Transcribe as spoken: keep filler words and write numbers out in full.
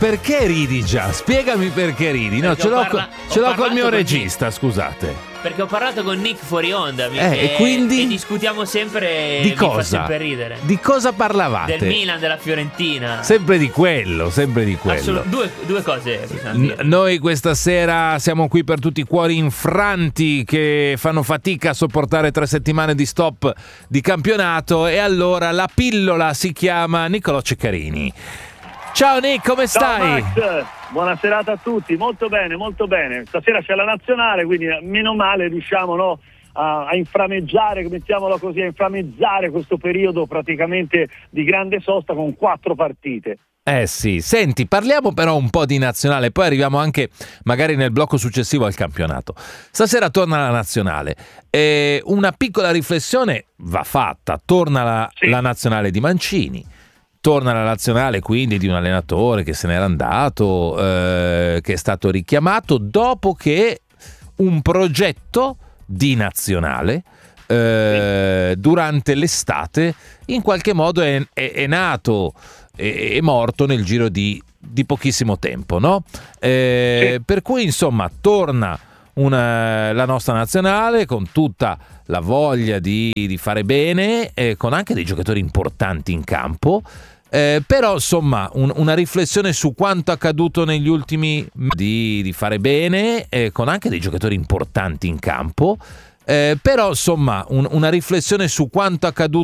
Perché ridi già? Spiegami perché ridi. No, Perché ce ho l'ho, parla- co- ce ho l'ho col parlato mio con regista, scusate. Perché ho parlato con Nick fuori onda mi- Eh, e quindi? e discutiamo sempre. Di mi fa cosa? sempre ridere. Di cosa parlavate? Del Milan, della Fiorentina. Sempre di quello, sempre di quello. Assolut- due, due cose bisogna N- dire. Noi questa sera siamo qui per tutti i cuori infranti che fanno fatica a sopportare tre settimane di stop di campionato, e allora la pillola si chiama Niccolò Ceccarini. Ciao Nick, come stai? Ciao Max, buona serata a tutti, molto bene, molto bene. Stasera c'è la nazionale, quindi meno male riusciamo, no, a, a inframeggiare, mettiamolo così, a inframmezzare questo periodo praticamente di grande sosta con quattro partite. Eh sì, senti, parliamo però un po' di nazionale, poi arriviamo anche magari nel blocco successivo al campionato. Stasera torna la nazionale, e una piccola riflessione va fatta, torna la, Sì. la nazionale di Mancini. Torna la nazionale quindi di un allenatore che se n'era andato, eh, che è stato richiamato dopo che un progetto di nazionale eh, durante l'estate in qualche modo è, è, è nato, è, è morto nel giro di, di pochissimo tempo, no? Eh, Sì. Per cui insomma torna una, la nostra nazionale con tutta la voglia di, di fare bene, eh, con anche dei giocatori importanti in campo. Eh, però insomma un, una riflessione su quanto accaduto negli ultimi di, di fare bene, eh, con anche dei giocatori importanti in campo. Eh, però insomma un, una riflessione su quanto accaduto